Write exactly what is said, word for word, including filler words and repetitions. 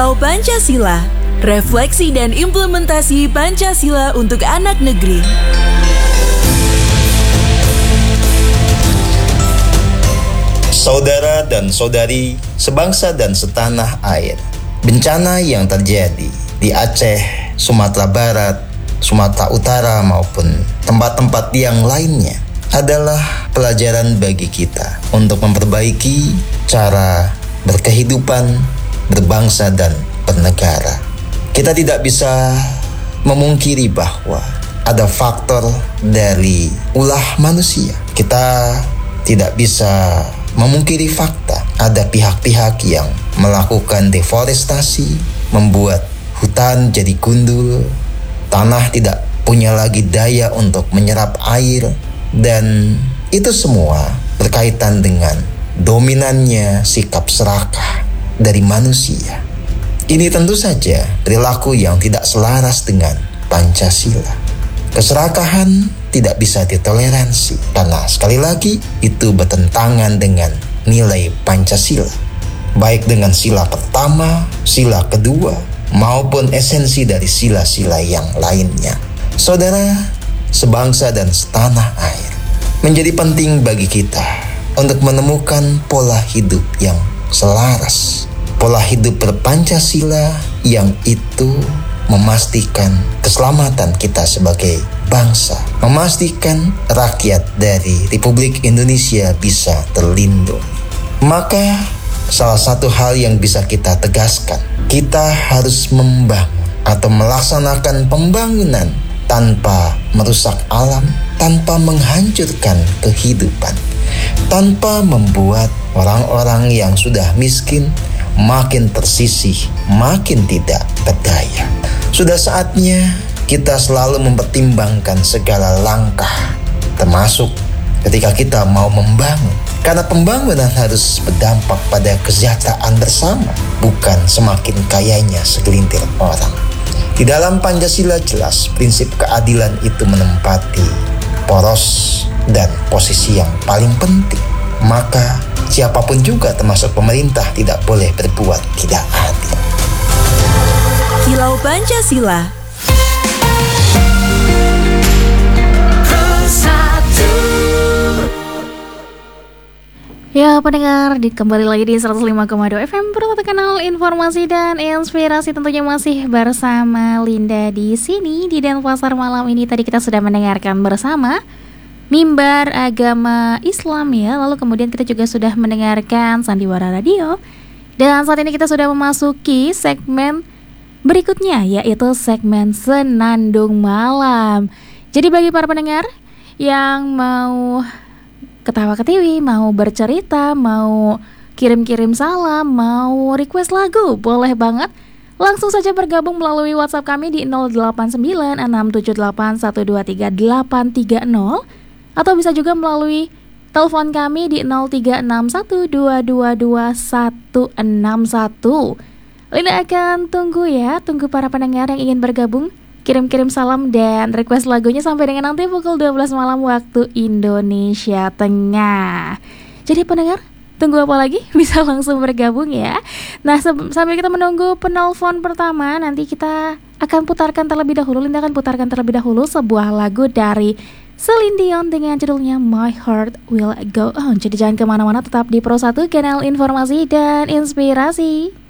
Kilau Pancasila, refleksi dan implementasi Pancasila untuk anak negeri. Saudara dan saudari, sebangsa dan setanah air, bencana yang terjadi di Aceh, Sumatera Barat, Sumatera Utara maupun tempat-tempat yang lainnya adalah pelajaran bagi kita untuk memperbaiki cara berkehidupan, berbangsa dan bernegara. Kita tidak bisa memungkiri bahwa ada faktor dari ulah manusia. Kita tidak bisa memungkiri fakta ada pihak-pihak yang melakukan deforestasi, membuat hutan jadi gundul, tanah tidak punya lagi daya untuk menyerap air, dan itu semua berkaitan dengan dominannya sikap serakah dari manusia. Ini tentu saja perilaku yang tidak selaras dengan Pancasila. Keserakahan tidak bisa ditoleransi karena sekali lagi itu bertentangan dengan nilai Pancasila, baik dengan sila pertama, sila kedua, maupun esensi dari sila-sila yang lainnya. Saudara, sebangsa dan setanah air, menjadi penting bagi kita untuk menemukan pola hidup yang selaras, pola hidup berpancasila yang itu memastikan keselamatan kita sebagai bangsa, memastikan rakyat dari Republik Indonesia bisa terlindungi. Maka salah satu hal yang bisa kita tegaskan, kita harus membangun atau melaksanakan pembangunan tanpa merusak alam, tanpa menghancurkan kehidupan, tanpa membuat orang-orang yang sudah miskin makin tersisih, makin tidak berdaya. Sudah saatnya kita selalu mempertimbangkan segala langkah, termasuk ketika kita mau membangun. Karena pembangunan harus berdampak pada kesejahteraan bersama, bukan semakin kayanya segelintir orang. Di dalam Pancasila jelas prinsip keadilan itu menempati poros dan posisi yang paling penting. Maka siapapun juga termasuk pemerintah tidak boleh berbuat tidak adil. Kilau Pancasila. Ya pendengar, di, kembali lagi di seratus lima koma dua F M Purwota, kanal informasi dan inspirasi, tentunya masih bersama Linda di sini di Denpasar. Malam ini tadi kita sudah mendengarkan bersama Mimbar Agama Islam ya, lalu kemudian kita juga sudah mendengarkan Sandiwara Radio, dan saat ini kita sudah memasuki segmen berikutnya, yaitu segmen Senandung Malam. Jadi bagi para pendengar yang mau ketawa ketiwi, mau bercerita, mau kirim-kirim salam, mau request lagu, boleh banget. Langsung saja bergabung melalui WhatsApp kami di nol delapan sembilan enam tujuh delapan satu dua tiga delapan tiga nol, atau bisa juga melalui telepon kami di nol tiga enam satu dua dua dua satu enam satu. Linda akan tunggu ya, tunggu para pendengar yang ingin bergabung, kirim-kirim salam dan request lagunya sampai dengan nanti pukul dua belas malam waktu Indonesia Tengah. Jadi pendengar, tunggu apa lagi? Bisa langsung bergabung ya. Nah, se- sambil kita menunggu penelpon pertama, nanti kita akan putarkan terlebih dahulu, Linda akan putarkan terlebih dahulu sebuah lagu dari Celine Dion dengan judulnya My Heart Will Go On. Jadi jangan kemana-mana, tetap di Pro satu, kanal informasi dan inspirasi.